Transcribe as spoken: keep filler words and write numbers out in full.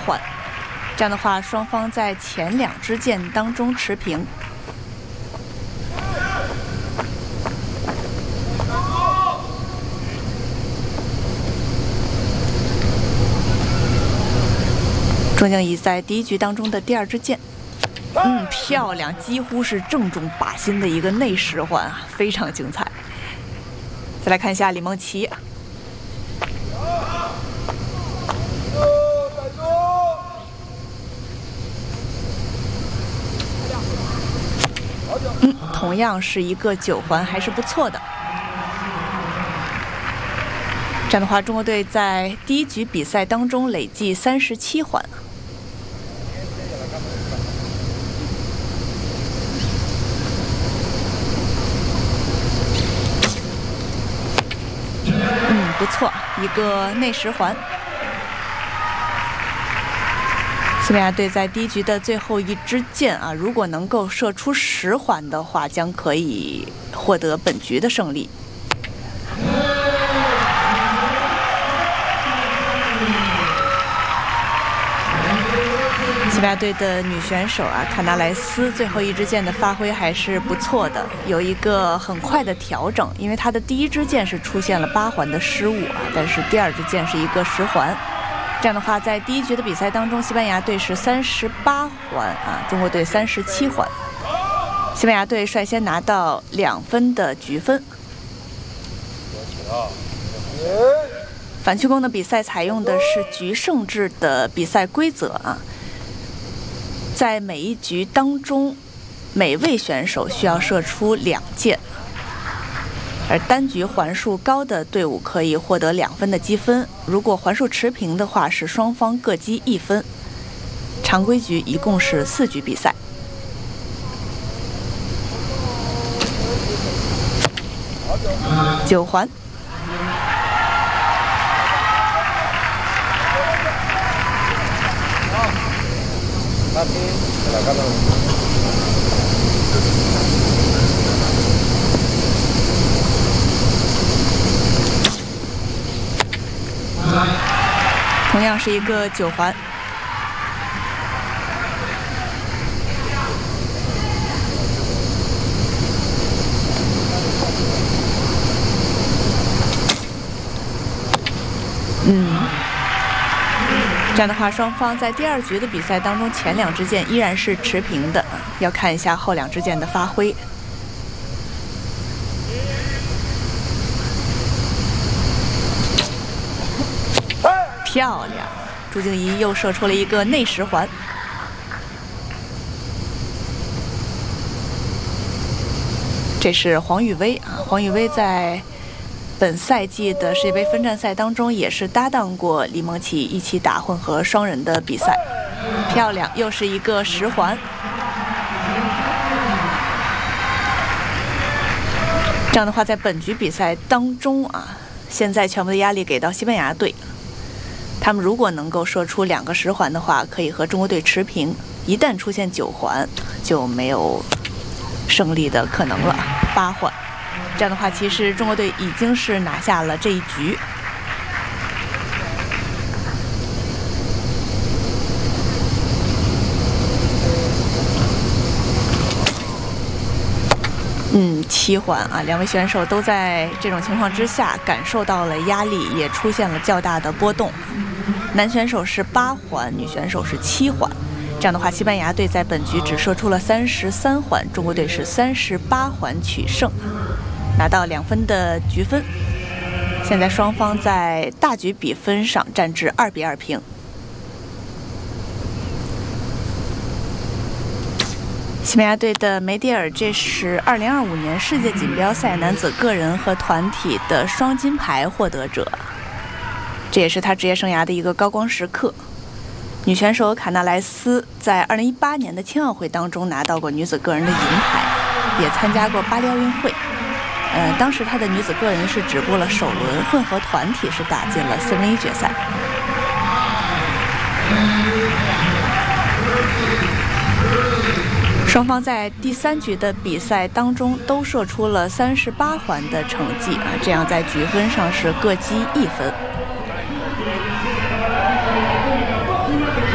环。这样的话，双方在前两支箭当中持平。钟敬怡在第一局当中的第二支箭，嗯，漂亮，几乎是正中靶心的一个内十环啊，非常精彩。再来看一下李梦琪。嗯，同样是一个九环，还是不错的。这样的话，中国队在第一局比赛当中累计三十七环。嗯，不错，一个内十环。西班牙队在第一局的最后一支箭啊，如果能够射出十环的话，将可以获得本局的胜利。西班牙队的女选手啊，卡纳莱斯最后一支箭的发挥还是不错的，有一个很快的调整，因为她的第一支箭是出现了八环的失误啊，但是第二支箭是一个十环。这样的话，在第一局的比赛当中，西班牙队是三十八环啊，中国队三十七环。西班牙队率先拿到两分的局分。反曲弓的比赛采用的是局胜制的比赛规则啊，在每一局当中，每位选手需要射出两箭。而单局环数高的队伍可以获得两分的积分，如果环数持平的话，是双方各积一分。常规局一共是四局比赛。九环。同样是一个九环。嗯，这样的话，双方在第二局的比赛当中，前两支箭依然是持平的，要看一下后两支箭的发挥。漂亮，朱静怡又射出了一个内十环。这是黄雨薇啊，黄雨薇在本赛季的世界杯分站赛当中也是搭档过李梦琪一起打混合双人的比赛。漂亮，又是一个十环。这样的话，在本局比赛当中啊，现在全部的压力给到西班牙队。他们如果能够射出两个十环的话，可以和中国队持平。一旦出现九环，就没有胜利的可能了。八环，这样的话，其实中国队已经是拿下了这一局。嗯，七环啊，两位选手都在这种情况之下感受到了压力，也出现了较大的波动。男选手是八环，女选手是七环。这样的话，西班牙队在本局只射出了三十三环，中国队是三十八环取胜，拿到两分的局分。现在双方在大局比分上战至二比二平。西班牙队的梅迪尔，这是二零二五年世界锦标赛男子个人和团体的双金牌获得者。这也是他职业生涯的一个高光时刻。女选手卡纳莱斯在二零一八年的青奥会当中拿到过女子个人的银牌，也参加过巴黎奥运会。呃，当时她的女子个人是止步了首轮，混合团体是打进了四分一决赛。双方在第三局的比赛当中都射出了三十八环的成绩啊，这样在局分上是各积一分。